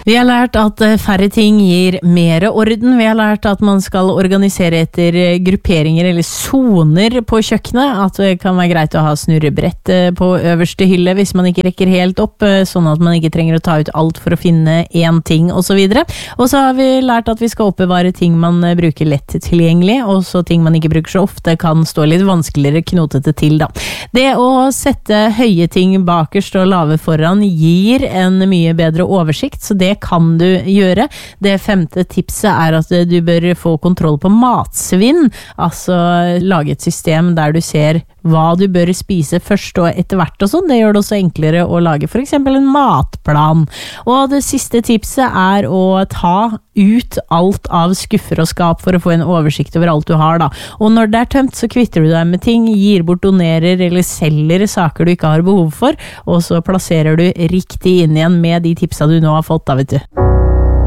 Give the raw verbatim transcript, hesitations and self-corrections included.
Vi har lært at færre ting gir mer orden. Vi har lært at man skal organisere etter grupperinger eller zoner på kjøkkenet. At det kan være greit å ha snurrebrett på øverste hylle hvis man ikke rekker helt opp, sånn at man ikke trenger å ta ut alt for å finne en ting og så videre. Og så har vi lært at vi skal oppbevare ting man bruker lett tilgjengelig, og så ting man ikke bruker så ofte kan stå litt vanskeligere knotete til da. Det å sette høye ting bakerst og lave foran gir en mye bedre oversikt, så det kan du gjøre. Det femte tipset er at du bør få kontroll på matsvinn, altså lage et system der du ser hva du bør spise først og etter hvert og sånn. Det gjør det også enklere å lage for eksempel en matplan. Og det siste tipset er å ta ut alt av skuffer og skap for å få en oversikt over alt du har da. Og når det er tømt, så kvitter du deg med ting, gir bort, donerer eller selger saker du ikke har behov for, og så plasserer du riktig inn igjen med de tipsa du nå har fått da, vet du.